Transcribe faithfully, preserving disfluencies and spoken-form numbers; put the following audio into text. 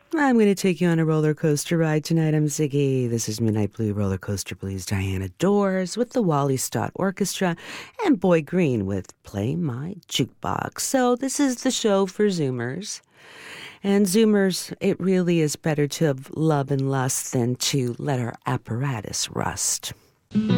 I'm going to take you on a roller coaster ride tonight. I'm Ziggy. This is Midnight Blue Roller Coaster Blues. Diana Dors with the Wally Stott Orchestra and Boy Green with Play My Jukebox. So this is the show for Zoomers. And Zoomers, it really is better to have love and lust than to let our apparatus rust.